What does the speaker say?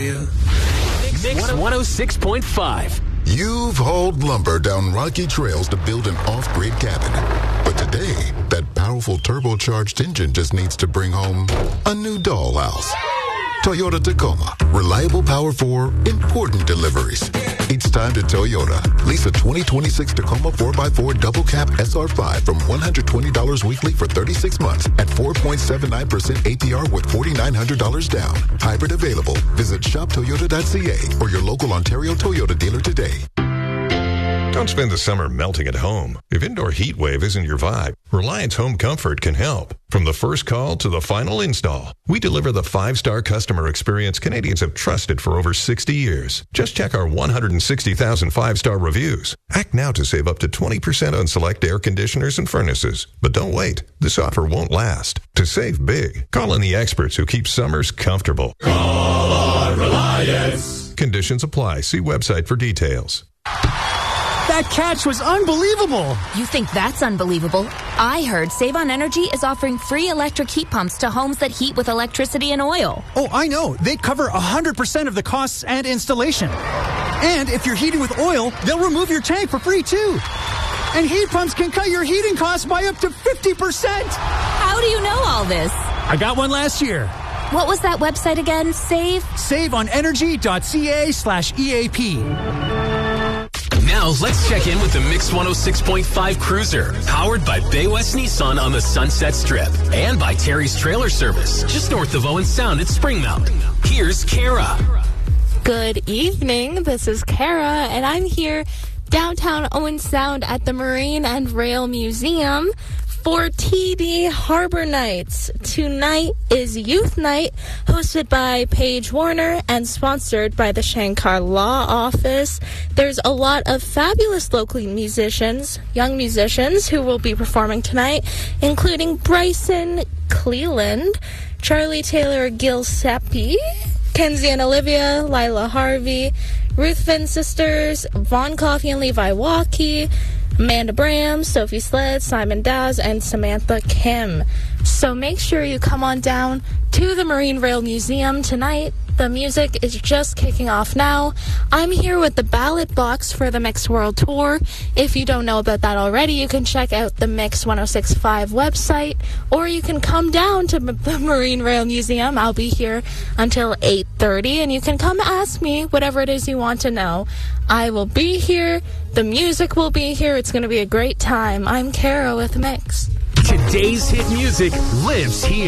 you. Mix 106.5. You've hauled lumber down rocky trails to build an off-grid cabin. But today, that powerful turbocharged engine just needs to bring home a new dollhouse. Toyota Tacoma. Reliable power for important deliveries. It's time to Toyota. Lease a 2026 Tacoma 4x4 double cab SR5 from $120 weekly for 36 months at 4.79% APR with $4,900 down. Hybrid available. Visit shoptoyota.ca or your local Ontario Toyota dealer today. Don't spend the summer melting at home. If indoor heat wave isn't your vibe, Reliance Home Comfort can help. From the first call to the final install, we deliver the 5-star customer experience Canadians have trusted for over 60 years. Just check our 160,000 5-star reviews. Act now to save up to 20% on select air conditioners and furnaces. But don't wait. This offer won't last. To save big, call on the experts who keep summers comfortable. Call on Reliance. Conditions apply. See website for details. That catch was unbelievable. You think that's unbelievable? I heard Save on Energy is offering free electric heat pumps to homes that heat with electricity and oil. Oh, I know. They cover 100% of the costs and installation. And if you're heating with oil, they'll remove your tank for free, too. And heat pumps can cut your heating costs by up to 50%. How do you know all this? I got one last year. What was that website again? SaveOnEnergy.ca/EAP. Now let's check in with the Mix 106.5 Cruiser, powered by Bay West Nissan on the Sunset Strip and by Terry's Trailer Service, just north of Owen Sound at Springmount. Here's Kara. Good evening. This is Kara, and I'm here downtown Owen Sound at the Marine and Rail Museum for TD Harbor Nights. Tonight is Youth Night, hosted by Paige Warner and sponsored by the Shankar Law Office. There's a lot of fabulous local musicians, young musicians, who will be performing tonight, including Bryson Cleland, Charlie Taylor Gilseppi, Kenzie and Olivia, Lila Harvey, Ruth Finn Sisters, Vaughn Coffey and Levi Walkie, Amanda Bram, Sophie Sled, Simon Daz, and Samantha Kim. So make sure you come on down to the Marine Rail Museum tonight. The music is just kicking off now. I'm here with the ballot box for the Mix World Tour. If you don't know about that already, you can check out the Mix 106.5 website, or you can come down to the Marine Rail Museum. I'll be here until 8:30, and you can come ask me whatever it is you want to know. I will be here. The music will be here. It's going to be a great time. I'm Kara with Mix. Today's hit music lives here.